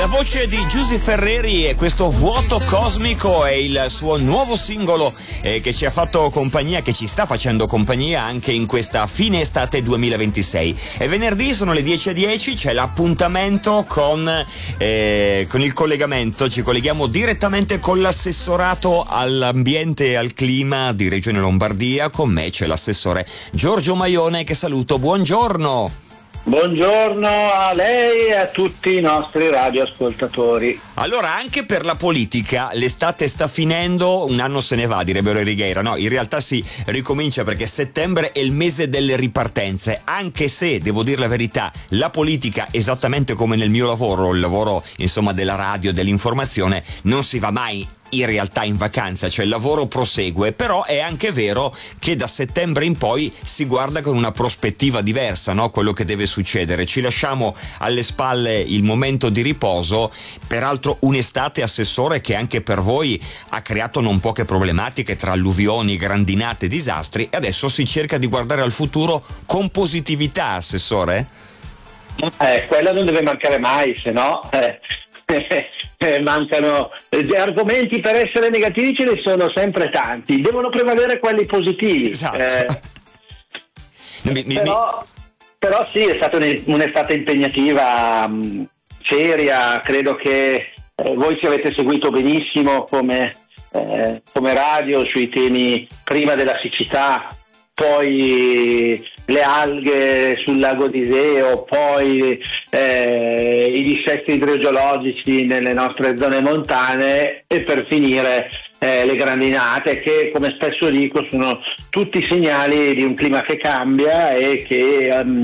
voce di Giusy Ferreri e questo Vuoto Cosmico è il suo nuovo singolo che ci ha fatto compagnia, che ci sta facendo compagnia anche in questa fine estate 2026. E venerdì sono le 10:10, c'è l'appuntamento con il collegamento. Ci colleghiamo direttamente con l'assessorato all'ambiente e al clima di Regione Lombardia. Con me c'è l'assessore Giorgio Maione, che saluto. Buongiorno. Buongiorno a lei e a tutti i nostri radioascoltatori. Allora, anche per la politica l'estate sta finendo, un anno se ne va, direbbero i Righeira. No, in realtà si ricomincia, perché settembre è il mese delle ripartenze, anche se, devo dire la verità, la politica, esattamente come nel mio lavoro, il lavoro insomma della radio, dell'informazione, non si va mai in realtà in vacanza, cioè il lavoro prosegue. Però è anche vero che da settembre in poi si guarda con una prospettiva diversa, no? Quello che deve succedere. Ci lasciamo alle spalle il momento di riposo, peraltro un'estate, assessore, che anche per voi ha creato non poche problematiche tra alluvioni, grandinate, disastri, e adesso si cerca di guardare al futuro con positività, assessore? Quella non deve mancare mai, se no mancano argomenti per essere negativi, ce ne sono sempre tanti, devono prevalere quelli positivi. Esatto. Però sì, è stata un'estate impegnativa, seria. Credo che voi ci avete seguito benissimo come radio sui temi, prima della siccità, poi le alghe sul lago di Iseo, poi i dissesti idrogeologici nelle nostre zone montane, e per finire le grandinate, che, come spesso dico, sono tutti segnali di un clima che cambia e che